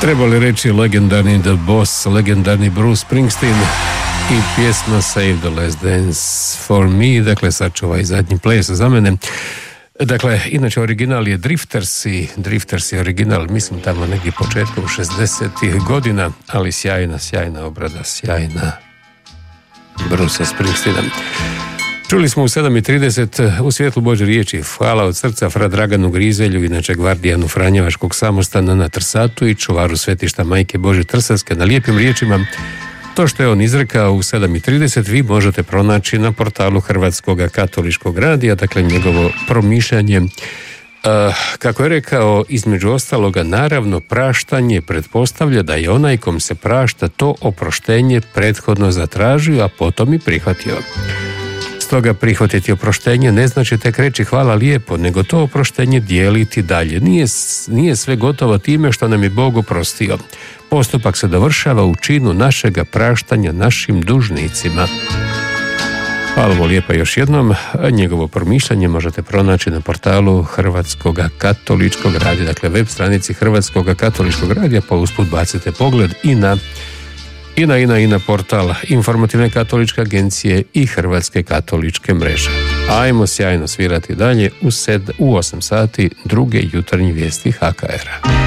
Trebali reći legendarni The Boss, legendarni Bruce Springsteen i pjesma Save the Last Dance for Me, dakle sačuvaj zadnji ples za mene. Dakle, inače original je Drifters i Drifters je original, mislim tamo negdje početkom 60-ih godina, ali sjajna obrada, sjajna Bruce Springsteena. Čuli smo u 7.30 u svjetlu Božje riječi. Hvala od srca fra Draganu Grizelju, inače gvardijanu Franjevačkog samostana na Trsatu i čuvaru svetišta Majke Božje Trsatske na lijepim riječima. To što je on izrekao u 7.30 vi možete pronaći na portalu Hrvatskog katoličkog radija, dakle njegovo promišljanje. Kako je rekao, između ostaloga, naravno praštanje pretpostavlja da je onaj kom se prašta to oproštenje prethodno zatražio, a potom i prihvatio. Stoga prihvatiti oproštenje ne znači tek reći hvala lijepo, nego to oproštenje dijeliti dalje. Nije sve gotovo time što nam je Bog oprostio. Postupak se dovršava u činu našega praštanja našim dužnicima. Hvala mu lijepa još jednom. Njegovo promišljanje možete pronaći na portalu Hrvatskog katoličkog radija, dakle web stranici Hrvatskog katoličkog radija, pa usput bacite pogled i na portal Informativne katoličke agencije i Hrvatske katoličke mreže. Ajmo sjajno svirati dalje u 8 sati druge jutarnje vijesti HKR-a.